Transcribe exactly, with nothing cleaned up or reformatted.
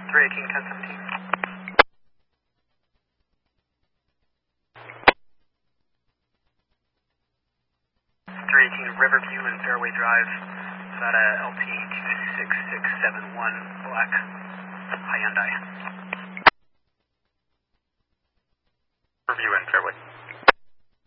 three eighteen, ten seventeen. three eighteen Riverview and Fairway Drive. It's at a L P two six six seven one, black Hyundai. Riverview and Fairway.